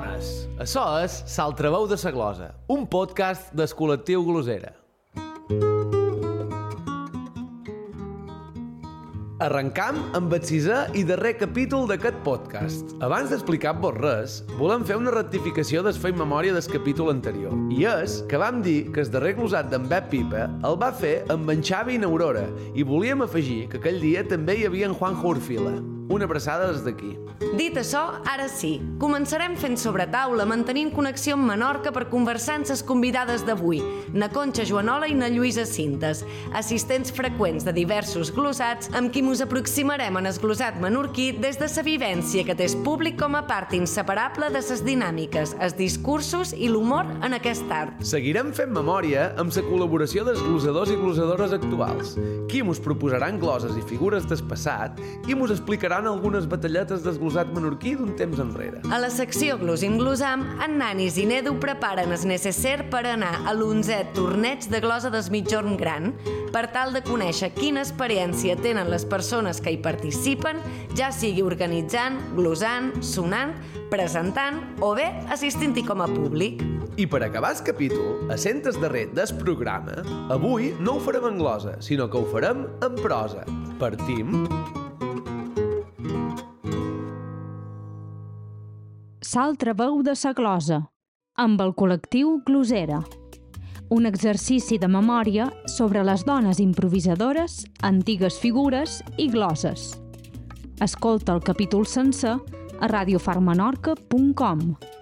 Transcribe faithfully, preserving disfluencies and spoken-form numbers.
Bones! Açò és S'altraveu de sa glosa, un podcast del col·lectiu Glosera. Arrencam amb el sisè i darrer capítol d'aquest podcast. Abans d'explicar-vos res, volem fer una rectificació del fer memòria del capítol anterior. I és que vam dir que el darrer glosat d'en Pep Pipa el va fer amb en Xavi i n'Aurora i volíem afegir que aquell dia també hi havia en Juanjo Urfila. Una abraçada des d'aquí. Dit això, ara sí. Començarem fent sobre taula, mantenint connexió amb Menorca per conversar amb les convidades d'avui, na Conxa Joanola i na Lluïsa Cintes, assistents freqüents de diversos glosats amb qui mos aproximarem en el glosat menorquí des de sa vivència que té el públic com a part inseparable de ses dinàmiques, els discursos i l'humor en aquest art. Seguirem fent memòria amb la col·laboració dels glosadors i glosadores actuals, qui mos proposaran gloses i figures del passat i mos explicaran algunes batalletes del glosat menorquí d'un temps enrere. A la secció Glosim Glosam, en Nanis i Nedu preparen el necesser per anar a l'onzè torneig de glosa del Migjorn Gran per tal de conèixer quina experiència tenen les persones que hi participen, ja sigui organitzant, glosant, sonant, presentant o bé assistint-hi com a públic. I per acabar el capítol, a centes darrer del programa, avui no ho farem en glosa, sinó que ho farem en prosa. Partim... S'altraveu de sa glosa, amb el col·lectiu Glosera. Un exercici de memòria sobre les dones improvisadores, antigues figures i gloses. Escolta el capítol sencer a radiofarmenorca punt com.